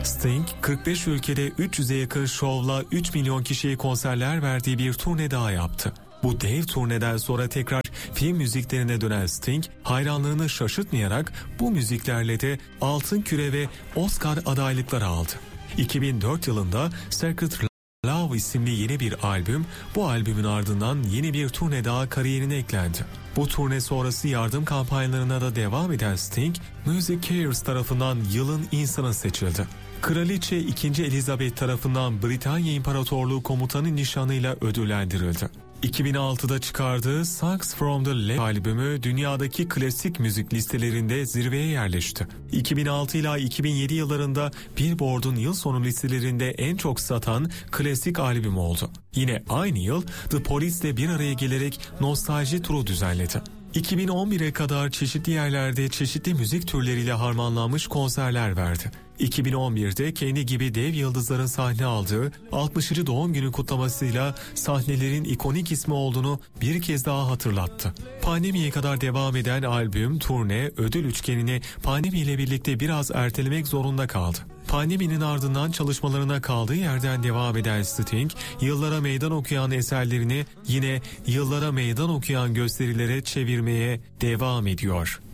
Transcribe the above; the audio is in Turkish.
Sting, 45 ülkede 300'e yakın şovla 3 milyon kişiye konserler verdiği bir turne daha yaptı. Bu dev turneden sonra tekrar film müziklerine dönen Sting, hayranlığını şaşırtmayarak bu müziklerle de Altın Küre ve Oscar adaylıkları aldı. 2004 yılında Sacred Love isimli yeni bir albüm, bu albümün ardından yeni bir turne daha kariyerine eklendi. Bu turne sonrası yardım kampanyalarına da devam eden Sting, Music Cares tarafından yılın insanı seçildi. Kraliçe 2. Elizabeth tarafından Britanya İmparatorluğu Komutanı nişanıyla ödüllendirildi. 2006'da çıkardığı Songs from the Left albümü dünyadaki klasik müzik listelerinde zirveye yerleşti. 2006 ila 2007 yıllarında Billboard'un yıl sonu listelerinde en çok satan klasik albüm oldu. Yine aynı yıl The Police ile bir araya gelerek nostalji turu düzenledi. 2011'e kadar çeşitli yerlerde çeşitli müzik türleriyle harmanlanmış konserler verdi. 2011'de kendi gibi dev yıldızların sahne aldığı 60. doğum günü kutlamasıyla sahnelerin ikonik ismi olduğunu bir kez daha hatırlattı. Pandemiye kadar devam eden albüm, turne, ödül üçgenini pandemiyle birlikte biraz ertelemek zorunda kaldı. Pandeminin ardından çalışmalarına kaldığı yerden devam eden Sting, yıllara meydan okuyan eserlerini yine yıllara meydan okuyan gösterilere çevirmeye devam ediyor.